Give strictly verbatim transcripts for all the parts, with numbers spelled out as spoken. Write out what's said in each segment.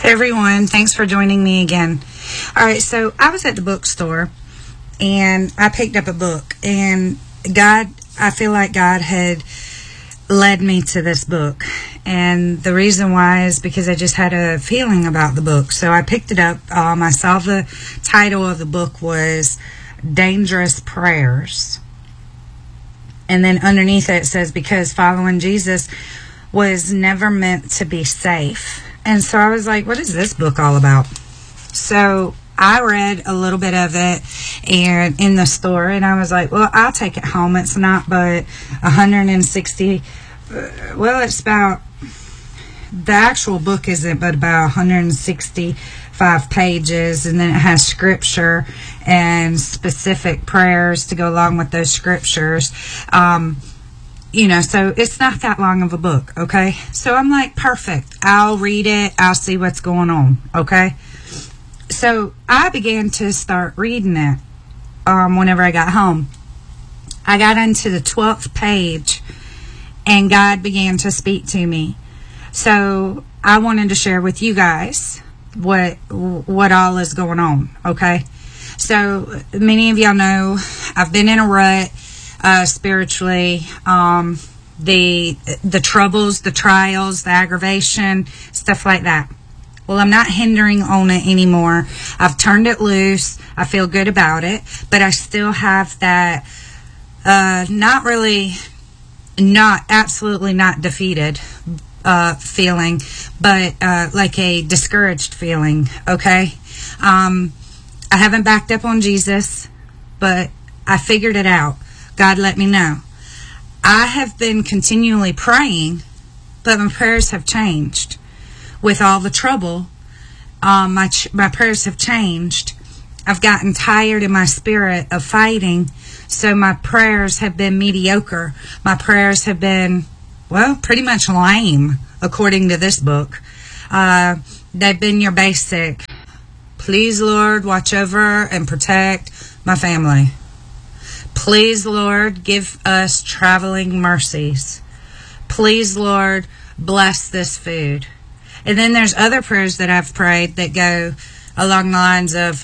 Hey everyone, thanks for joining me again. All right, so I was at the bookstore and I picked up a book, and God, I feel like God had led me to this book. And the reason why is because I just had a feeling about the book. So I picked it up. Um, I saw the title of the book was Dangerous Prayers. And then underneath it, it says, because following Jesus was never meant to be safe. And so I was like, what is this book all about? So I read a little bit of it and in the store, and I was like, well, I'll take it home. It's not but one hundred sixty, well, it's about, the actual book isn't but about one hundred sixty-five pages, and then it has scripture and specific prayers to go along with those scriptures. Um, you know, so it's not that long of a book, okay? So I'm like, perfect. I'll read it. I'll see what's going on, okay? So I began to start reading it um, whenever I got home. I got into the twelfth page, and God began to speak to me. So I wanted to share with you guys what what all is going on, okay? So many of y'all know I've been in a rut uh, spiritually. Um, the the troubles, the trials, the aggravation, stuff like that. Well, I'm not hindering on it anymore. I've turned it loose. I feel good about it, but I still have that uh, not really, not absolutely not defeated uh, feeling, but uh, like a discouraged feeling, okay? Um, I haven't backed up on Jesus, but I figured it out. God let me know. I have been continually praying, but my prayers have changed. With all the trouble, um, my ch- my prayers have changed. I've gotten tired in my spirit of fighting, so my prayers have been mediocre. My prayers have been, well, pretty much lame, according to this book. Uh, they've been your basic, please, Lord, watch over and protect my family. Please, Lord, give us traveling mercies. Please, Lord, bless this food. And then there's other prayers that I've prayed that go along the lines of,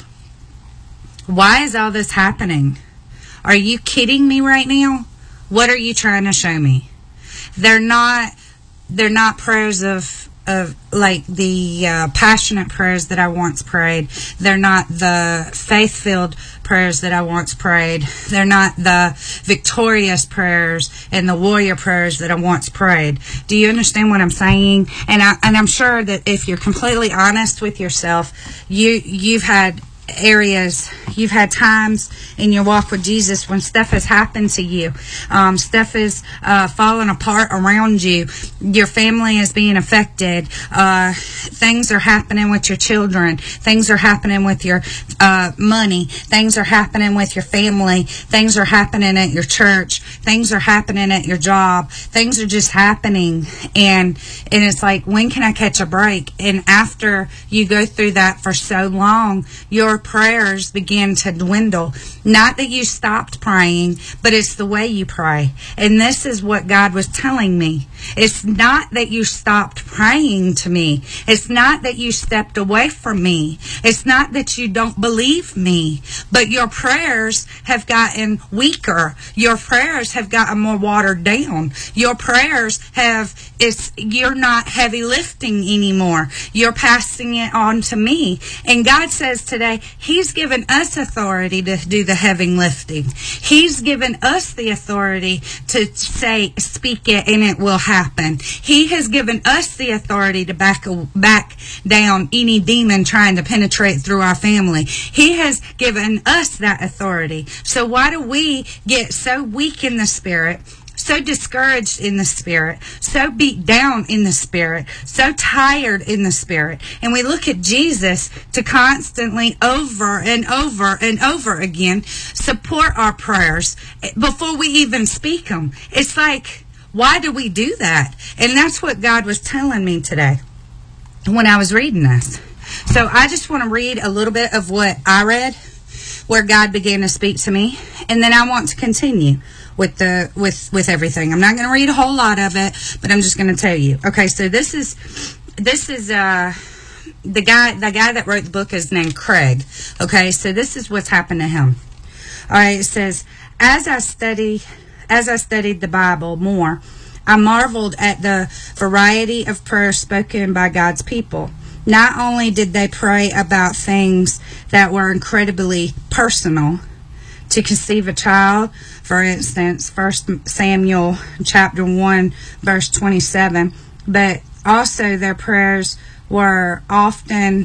why is all this happening? Are you kidding me right now? What are you trying to show me? They're not, they're not prayers of, of like the uh, passionate prayers that I once prayed. They're not the faith-filled prayers that I once prayed. They're not the victorious prayers and the warrior prayers that I once prayed. Do you understand what I'm saying? And I and I'm sure that if you're completely honest with yourself, you you've had areas, you've had times in your walk with Jesus when stuff has happened to you. Um, stuff is uh, falling apart around you. Your family is being affected. Uh, things are happening with your children. Things are happening with your uh, money. Things are happening with your family. Things are happening at your church. Things are happening at your job. Things are just happening. And, and it's like, when can I catch a break? And after you go through that for so long, your prayers begin to dwindle. Not that you stopped praying, but it's the way you pray. And this is what God was telling me. It's not that you stopped praying to me. It's not that you stepped away from me. It's not that you don't believe me. But your prayers have gotten weaker. Your prayers have gotten more watered down. Your prayers have, it's, you're not heavy lifting anymore. You're passing it on to me. And God says today, He's given us authority to do the heavy lifting. He's given us the authority to say, speak it, and it will happen. He has given us the authority to back back down any demon trying to penetrate through our family. He has given us that authority. So why do we get so weak in the spirit, so discouraged in the spirit, so beat down in the spirit, so tired in the spirit, and we look at Jesus to constantly over and over and over again support our prayers before we even speak them? It's like, why do we do that? And that's what God was telling me today when I was reading this. So I just want to read a little bit of what I read, where God began to speak to me, and then I want to continue with the with with everything. I'm not going to read a whole lot of it, but I'm just going to tell you. Okay, so this is this is uh the guy, the guy that wrote the book is named Craig. Okay, so this is what's happened to him. All right, it says, as I study, as I studied the Bible more, I marveled at the variety of prayers spoken by God's people. Not only did they pray about things that were incredibly personal, to conceive a child, for instance, First Samuel chapter one, verse twenty-seven, but also their prayers were often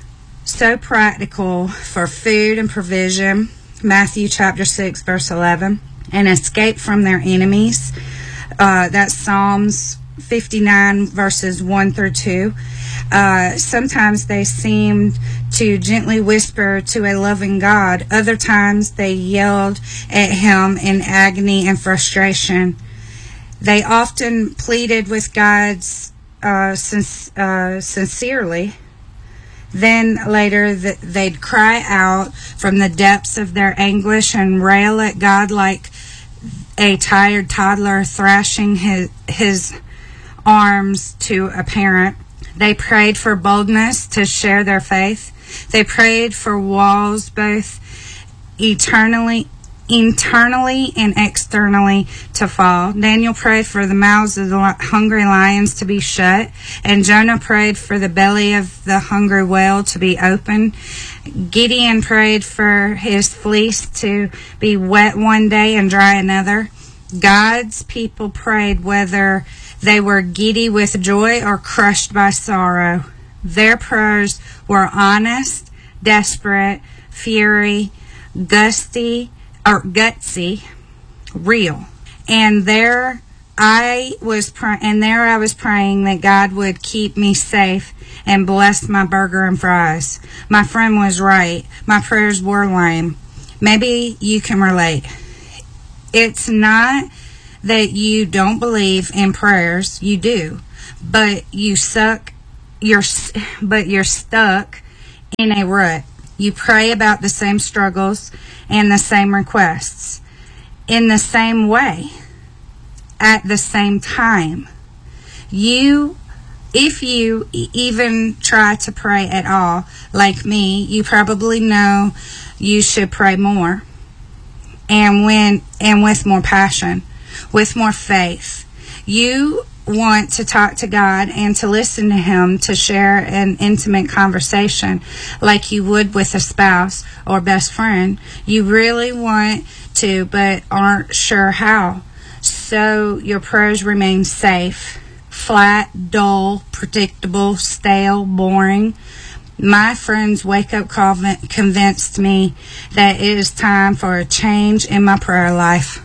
so practical for food and provision, Matthew chapter six, verse eleven, and escape from their enemies. Uh, that's Psalms fifty-nine, verses one through two. Uh, sometimes they seemed to gently whisper to a loving God. Other times they yelled at him in agony and frustration. They often pleaded with God's uh, sin- uh, sincerely. Then later th- they'd cry out from the depths of their anguish and rail at God like a tired toddler thrashing his, his arms to a parent. They prayed for boldness to share their faith. They prayed for walls both eternally, internally and externally to fall. Daniel prayed for the mouths of the hungry lions to be shut, and Jonah prayed for the belly of the hungry whale to be open. Gideon prayed for his fleece to be wet one day and dry another. God's people prayed whether they were giddy with joy or crushed by sorrow. Their prayers were honest, desperate, fury, gusty, or gutsy, real. And there I was pray- and there I was praying that God would keep me safe and bless my burger and fries. My friend was right. My prayers were lame. Maybe you can relate. It's not that you don't believe in prayers. You do. But you suck you're but you're stuck in a rut. You pray about the same struggles and the same requests in the same way at the same time. You If you even try to pray at all, like me, you probably know you should pray more, and when and with more passion, with more faith. You want to talk to God and to listen to Him, to share an intimate conversation like you would with a spouse or best friend. You really want to, but aren't sure how. So your prayers remain safe. Flat, dull, predictable, stale, boring. My friend's wake-up call convinced me that it is time for a change in my prayer life.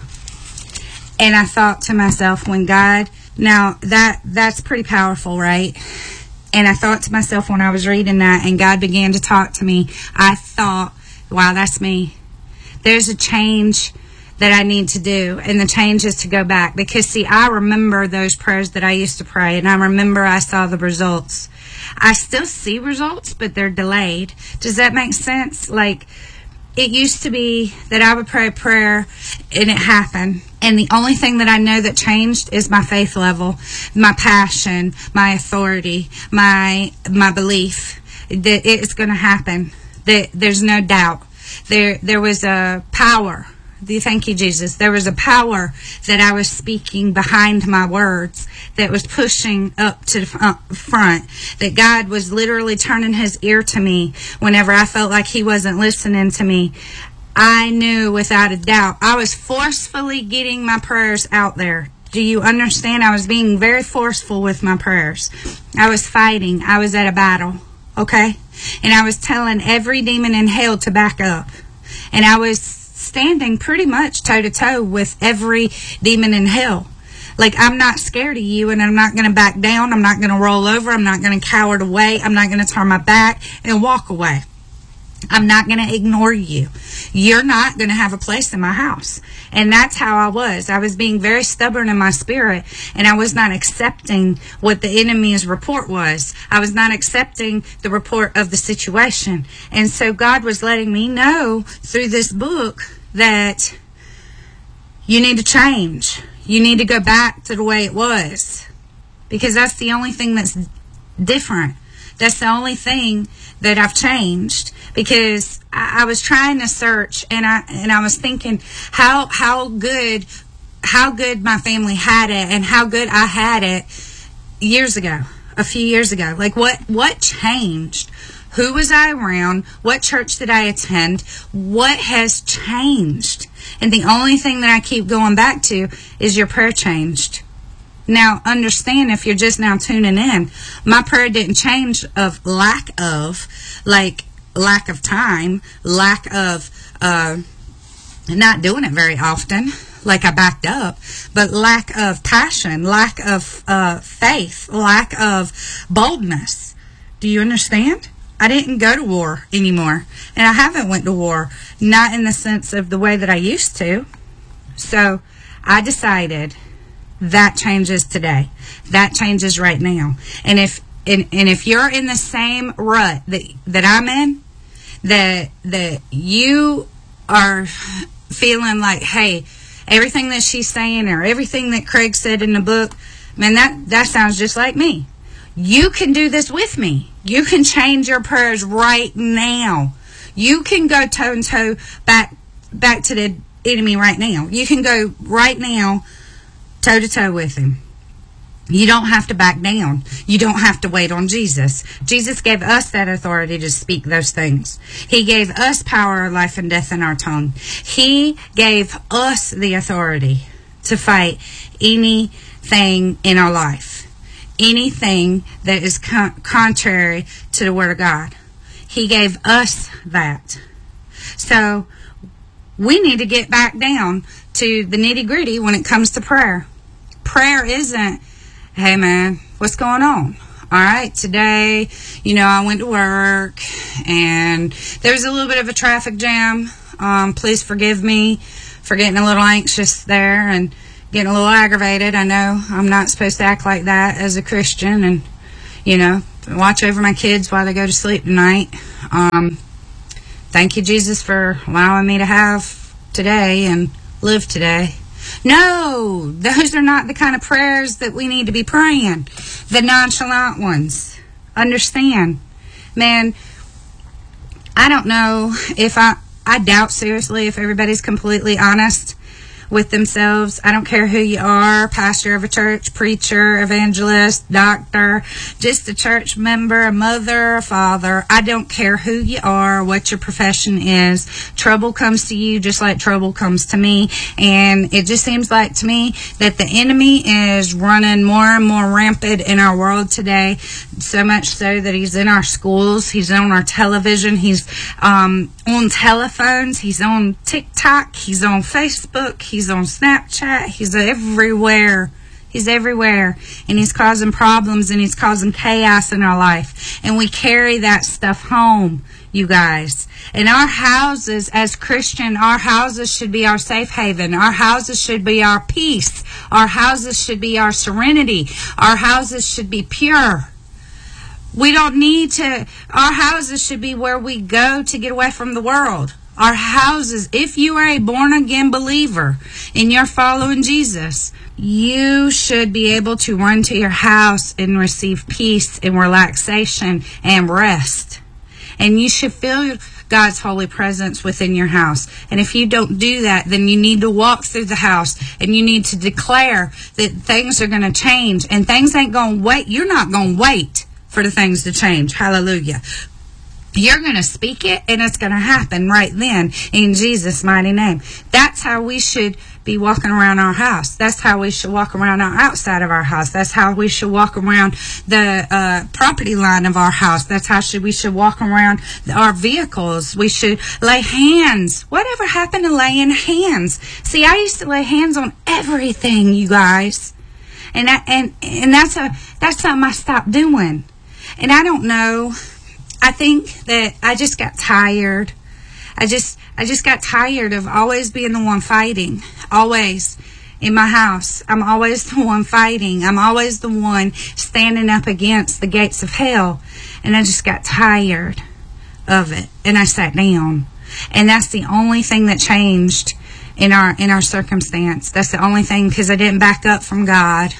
And I thought to myself, when God, now that that's pretty powerful, right? And I thought to myself when I was reading that and God began to talk to me, I thought, wow, that's me. There's a change that I need to do, and the change is to go back. Because, see, I remember those prayers that I used to pray, and I remember I saw the results. I still see results, but they're delayed. Does that make sense? Like, it used to be that I would pray a prayer, and it happened. And the only thing that I know that changed is my faith level, my passion, my authority, my my belief that it's going to happen. That there's no doubt. There, there was a power. Thank you, Jesus. There was a power that I was speaking behind my words that was pushing up to the front, that God was literally turning His ear to me whenever I felt like He wasn't listening to me. I knew without a doubt. I was forcefully getting my prayers out there. Do you understand? I was being very forceful with my prayers. I was fighting. I was at a battle. Okay? And I was telling every demon in hell to back up. And I was standing pretty much toe to toe with every demon in hell. Like, I'm not scared of you, and I'm not going to back down. I'm not going to roll over. I'm not going to cower away. I'm not going to turn my back and walk away. I'm not going to ignore you. You're not going to have a place in my house. And that's how I was. I was being very stubborn in my spirit, and I was not accepting what the enemy's report was. I was not accepting the report of the situation. And so God was letting me know through this book that you need to change. You need to go back to the way it was. Because that's the only thing that's different. That's the only thing that I've changed, because I, I was trying to search, and I and I was thinking how how good how good my family had it, and how good I had it years ago, a few years ago. Like, what what changed? Who was I around? What church did I attend? What has changed? And the only thing that I keep going back to is your prayer changed. Now, understand, if you're just now tuning in, my prayer didn't change of lack of, like lack of time, lack of uh, not doing it very often, like I backed up, but lack of passion, lack of uh, faith, lack of boldness. Do you understand? I didn't go to war anymore, and I haven't went to war, not in the sense of the way that I used to. So I decided that changes today. That changes right now. And if and, and if you're in the same rut that that I'm in, that that you are feeling like, hey, everything that she's saying or everything that Craig said in the book, man, that, that sounds just like me. You can do this with me. You can change your prayers right now. You can go toe and toe back back to the enemy right now. You can go right now toe to toe with him. You don't have to back down. You don't have to wait on Jesus. Jesus gave us that authority to speak those things. He gave us power of life and death in our tongue. He gave us the authority to fight anything in our life. Anything that is con- contrary to the Word of God. He gave us that. So we need to get back down to the nitty gritty when it comes to prayer. Prayer isn't, hey man, what's going on? All right, today, you know, I went to work and there was a little bit of a traffic jam. Um, please forgive me for getting a little anxious there and getting a little aggravated. I know I'm not supposed to act like that as a Christian, and, you know, watch over my kids while they go to sleep tonight. Um, thank you, Jesus, for allowing me to have today and live today. No, those are not the kind of prayers that we need to be praying. The nonchalant ones. Understand. Man, I don't know if I, I doubt seriously if everybody's completely honest with themselves. I don't care who you are, pastor of a church, preacher, evangelist, doctor, just a church member, a mother, a father. I don't care who you are, what your profession is. Trouble comes to you just like trouble comes to me. And it just seems like to me that the enemy is running more and more rampant in our world today. So much so that he's in our schools, he's on our television, he's um, on telephones, he's on TikTok, he's on Facebook, he's on Snapchat, he's everywhere. He's everywhere, and he's causing problems, and he's causing chaos in our life. And we carry that stuff home, you guys. And our houses, as Christian, our houses should be our safe haven. Our houses should be our peace. Our houses should be our serenity. Our houses should be pure. We don't need to, our houses should be where we go to get away from the world. Our houses, if you are a born-again believer and you're following Jesus, you should be able to run to your house and receive peace and relaxation and rest. And you should feel God's holy presence within your house. And if you don't do that, then you need to walk through the house and you need to declare that things are going to change. And things ain't going to wait. You're not going to wait for the things to change. Hallelujah. You're going to speak it, and it's going to happen right then in Jesus' mighty name. That's how we should be walking around our house. That's how we should walk around our outside of our house. That's how we should walk around the uh, property line of our house. That's how should we should walk around our vehicles. We should lay hands. Whatever happened to laying hands? See, I used to lay hands on everything, you guys, and that, and and that's a that's something I stopped doing. And I don't know. I think that I just got tired. I just I just got tired of always being the one fighting. Always in my house. I'm always the one fighting. I'm always the one standing up against the gates of hell. And I just got tired of it. And I sat down. And that's the only thing that changed in our in our circumstance. That's the only thing, because I didn't back up from God.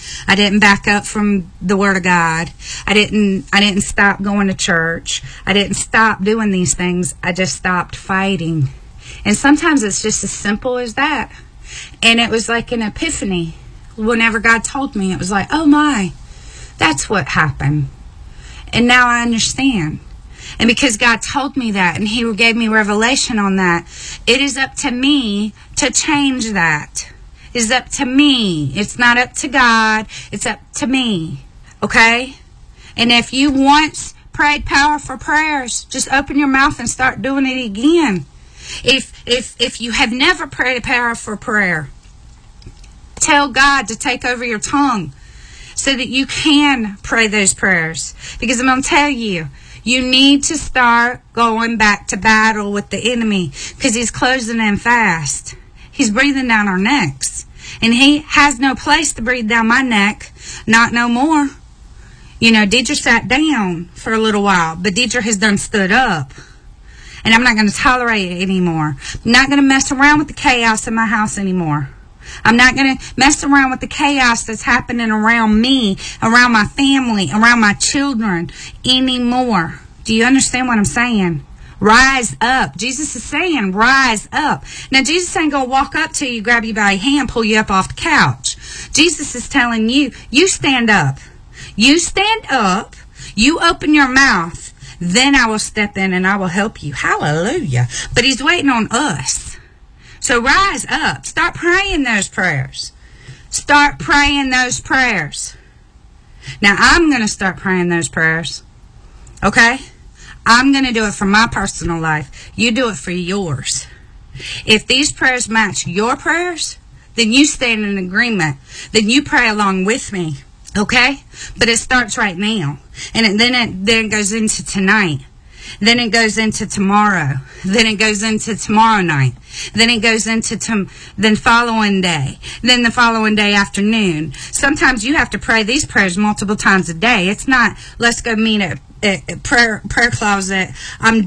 I didn't back up from the Word of God. I didn't I didn't stop going to church. I didn't stop doing these things. I just stopped fighting. And sometimes it's just as simple as that. And it was like an epiphany. Whenever God told me, it was like, oh my, that's what happened. And now I understand. And because God told me that and He gave me revelation on that, it is up to me to change that. It is up to me. It's not up to God. It's up to me. Okay? And if you once prayed powerful prayers, just open your mouth and start doing it again. If if if you have never prayed a powerful prayer, tell God to take over your tongue so that you can pray those prayers. Because I'm going to tell you, you need to start going back to battle with the enemy because he's closing in fast. He's breathing down our necks. And he has no place to breathe down my neck. Not no more. You know, Deidre sat down for a little while, but Deidre has done stood up. And I'm not going to tolerate it anymore. I'm not going to mess around with the chaos in my house anymore. I'm not going to mess around with the chaos that's happening around me, around my family, around my children anymore. Do you understand what I'm saying? Rise up. Jesus is saying, rise up. Now, Jesus ain't going to walk up to you, grab you by your hand, pull you up off the couch. Jesus is telling you, you stand up. You stand up. You open your mouth. Then I will step in and I will help you. Hallelujah. But He's waiting on us. So rise up. Start praying those prayers. Start praying those prayers. Now, I'm going to start praying those prayers. Okay? I'm going to do it for my personal life. You do it for yours. If these prayers match your prayers, then you stand in agreement. Then you pray along with me. Okay? But it starts right now. And it, then it then it goes into tonight. Then it goes into tomorrow. Then it goes into tomorrow night. Then it goes into tom- the following day. Then the following day afternoon. Sometimes you have to pray these prayers multiple times a day. It's not, let's go meet at a prayer, prayer closet. I'm